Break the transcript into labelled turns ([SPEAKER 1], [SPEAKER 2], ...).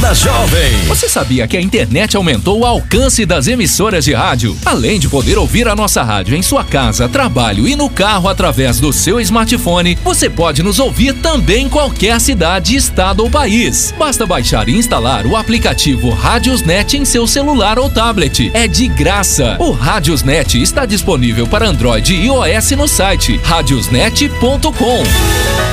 [SPEAKER 1] Morada Jovem.
[SPEAKER 2] Você sabia que a internet aumentou o alcance das emissoras de rádio? Além de poder ouvir a nossa rádio em sua casa, trabalho e no carro através do seu smartphone, você pode nos ouvir também em qualquer cidade, estado ou país. Basta baixar e instalar o aplicativo Radiosnet em seu celular ou tablet. É de graça. O Radiosnet está disponível para Android e iOS no site radiosnet.com.